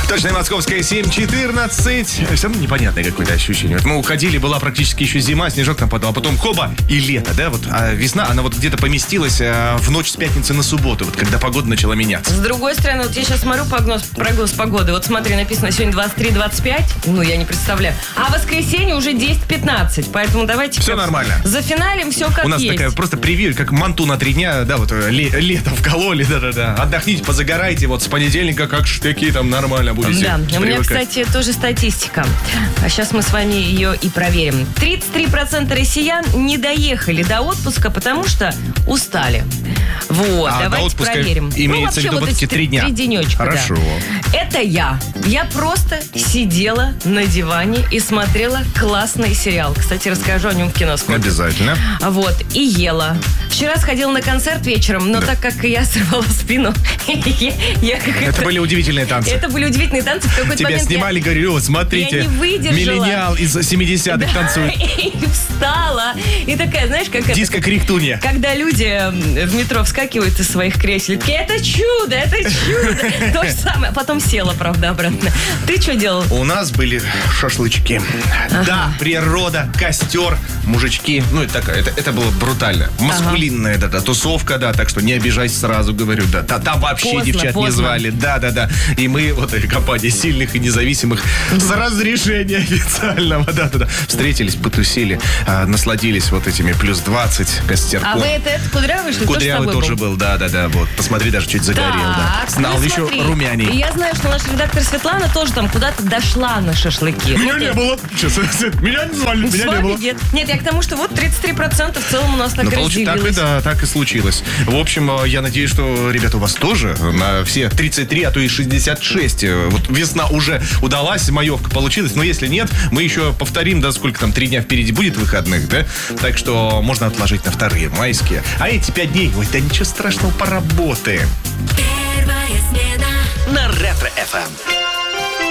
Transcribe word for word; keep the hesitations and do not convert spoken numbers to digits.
Точное московское семь четырнадцать. Все равно непонятное какое-то ощущение. Вот мы уходили, была практически еще зима, снежок там падал, а потом хоба и лето, да? Вот а весна, она вот где-то поместилась а, в ночь с пятницы на субботу, вот когда погода начала меняться. С другой стороны, вот я сейчас смотрю прогноз, прогноз погоды. Вот смотри, написано сегодня двадцать три двадцать пять. Ну, я не представляю. А в воскресенье уже десять пятнадцать. Поэтому давайте... Все нормально. За финалем все как есть. У нас есть. такая просто превью, как манту на три дня, да, вот ле- лето вкололи, да-да-да. Отдохните, позагорайте, вот с понедельника как штыки там нормально будете. Да, у меня, кстати, тоже статистика. А сейчас мы с вами ее и проверим. тридцать три процента россиян не доехали до отпуска, потому что устали. Вот, а, давайте проверим. Имеется ну, в виду вот эти три дня. Три денечка, Хорошо. Да. Это я. Я просто сидела на диване и смотрела классный сериал. Кстати, расскажу о нем в кино скоро. Обязательно. Вот, и ела. Вчера сходила на концерт вечером, но да. так как я сорвала спину, я, я как это, это были удивительные танцы. Это были удивительные танцы. В какой-то Тебя момент снимали, я, говорю, вот смотрите, я не выдержала. Миллениал из семидесятых да, танцует. И встала. И такая, знаешь, как диско-криктунья. Когда люди в метро вскакивают из своих кресел, это чудо, это чудо. То же самое. Потом села, правда, обратно. Ты что делал? У нас были шашлычки. Ага. Да, природа, костер, мужички. Ну, это такая, это, это было брутально. Маскулинная, ага. да-да, тусовка, да, так что не обижайся сразу, говорю, да. Там вообще поздно, девчат поздно. не звали. Да-да-да. И мы, вот эта компания сильных и независимых, mm-hmm. с разрешения официального, да-да-да, встретились, потусили, а, насладились вот этими плюс двадцать костерком. А вы это, это Кудрявый, что ли? Кудрявый тоже был, да-да-да, вот. Посмотри, даже чуть загорел, да. Знал ну, еще смотри. румяней. И я знаю, что наша редактор Светлана тоже там куда-то дошла на шашлыки. Меня ну, не было. Сейчас, меня не звали, меня не было. Нет. Нет, я к тому, что вот тридцать три процента в целом у нас так ну, разделилось. Так и да, так и случилось. В общем, я надеюсь, что, ребята, у вас тоже на все тридцать три, а то и шестьдесят шесть. Вот весна уже удалась, маевка получилась. Но если нет, мы еще повторим, да, сколько там, три дня впереди будет выходных, да? Так что можно отложить на вторые майские. А эти пять дней, ой, да ничего страшного, поработаем. Первая смена на Ретро-эф эм.